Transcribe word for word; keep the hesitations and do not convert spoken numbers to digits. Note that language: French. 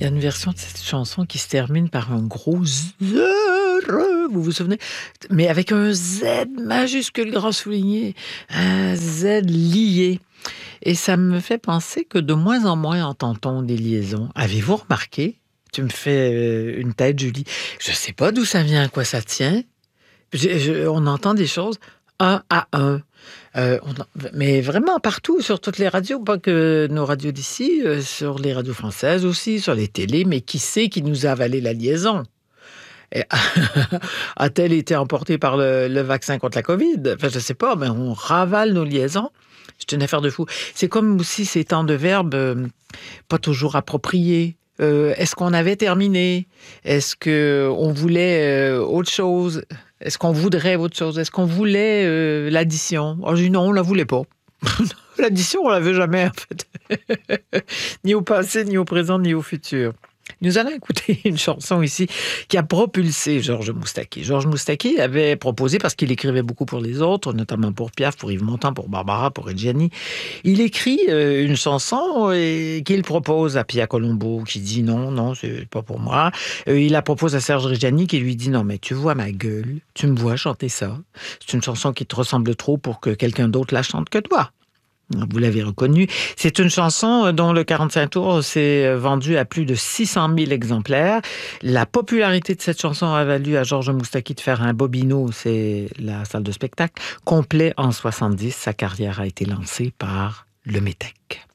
Il y a une version de cette chanson qui se termine par un gros Z, vous vous souvenez? Mais avec un Z majuscule grand souligné, un Z lié. Et ça me fait penser que de moins en moins entend-on des liaisons. Avez-vous remarqué? Tu me fais euh, une tête, Julie. Je sais pas d'où ça vient, à quoi ça tient. Je- je- on entend des choses un à un. Euh, on en- mais vraiment partout, sur toutes les radios, pas que nos radios d'ici, euh, sur les radios françaises aussi, sur les télés, mais qui sait qui nous a avalé la liaison? Et a-t-elle été emportée par le, le vaccin contre la COVID? Enfin, je sais pas, mais on ravale nos liaisons. C'est une affaire de fou. C'est comme aussi ces temps de verbe euh, pas toujours appropriés. Euh, est-ce qu'on avait terminé? Est-ce qu'on voulait euh, autre chose? Est-ce qu'on voudrait autre chose? Est-ce qu'on voulait euh, l'addition? Oh, j'ai dit non, on la voulait pas. L'addition, on la veut jamais, en fait. Ni au passé, ni au présent, ni au futur. Nous allons écouter une chanson ici qui a propulsé Georges Moustaki. Georges Moustaki avait proposé, parce qu'il écrivait beaucoup pour les autres, notamment pour Piaf, pour Yves Montand, pour Barbara, pour Reggiani, il écrit euh, une chanson et qu'il propose à Pia Colombo, qui dit non, non, c'est pas pour moi. Euh, il la propose à Serge Reggiani, qui lui dit non, mais tu vois ma gueule, tu me vois chanter ça. C'est une chanson qui te ressemble trop pour que quelqu'un d'autre la chante que toi. Vous l'avez reconnu. C'est une chanson dont le quarante-cinq tours s'est vendu à plus de six cent mille exemplaires. La popularité de cette chanson a valu à Georges Moustaki de faire un Bobino, c'est la salle de spectacle, complet en soixante-dix. Sa carrière a été lancée par le Métèque.